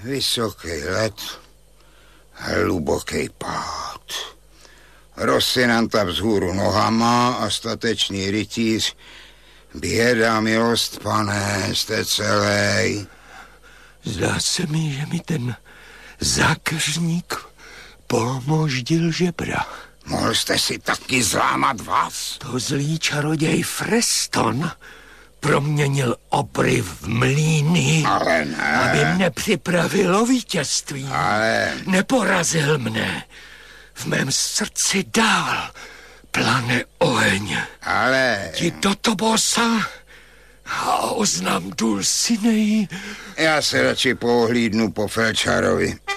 Vysoký led, hluboký pád. Rosinanta vzhůru nohama a statečný rytíř. Běda, milost, pane, jste celej. Zdá se mi, že mi ten zákeřník pomoždil žebra. Mohl jste si taky zlámat vás? To zlý čaroděj Freston proměnil obry v mlýny, ale ne. Aby mne připravil o vítězství. Ale neporazil mne. V mém srdci dál plane oheň. Ale Ti do Tobosa a oznám Dulcinei. já se radši pohlídnu po felčarovi.